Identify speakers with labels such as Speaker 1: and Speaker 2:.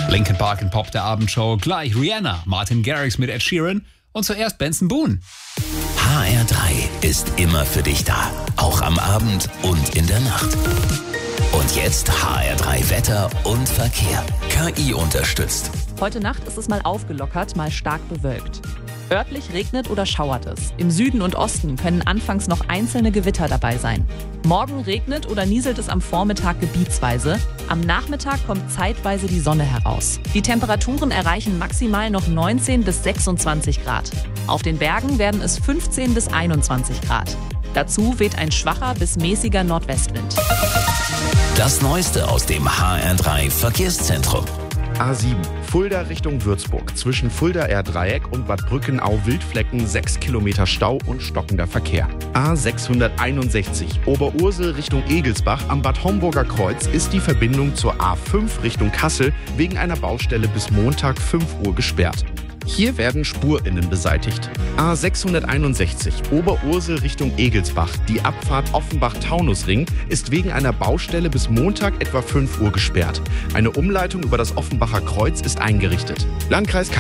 Speaker 1: Linkin Park in Pop der Abendshow. Gleich Rihanna, Martin Garrix mit Ed Sheeran und zuerst Benson Boone.
Speaker 2: HR3 ist immer für dich da. Auch am Abend und in der Nacht. Und jetzt HR3 Wetter und Verkehr. KI unterstützt.
Speaker 3: Heute Nacht ist es mal aufgelockert, mal stark bewölkt. Örtlich regnet oder schauert es. Im Süden und Osten können anfangs noch einzelne Gewitter dabei sein. Morgen regnet oder nieselt es am Vormittag gebietsweise. Am Nachmittag kommt zeitweise die Sonne heraus. Die Temperaturen erreichen maximal noch 19 bis 26 Grad. Auf den Bergen werden es 15 bis 21 Grad. Dazu weht ein schwacher bis mäßiger Nordwestwind.
Speaker 2: Das Neueste aus dem HR3 Verkehrszentrum.
Speaker 4: A7, Fulda Richtung Würzburg. Zwischen Fulda R-Dreieck und Bad Brückenau-Wildflecken 6 Kilometer Stau und stockender Verkehr. A661, Oberursel Richtung Egelsbach am Bad Homburger Kreuz ist die Verbindung zur A5 Richtung Kassel wegen einer Baustelle bis Montag 5 Uhr gesperrt. Hier werden SpurInnen beseitigt. A661, Oberursel Richtung Egelsbach. Die Abfahrt Offenbach-Taunusring ist wegen einer Baustelle bis Montag etwa 5 Uhr gesperrt. Eine Umleitung über das Offenbacher Kreuz ist eingerichtet. Landkreis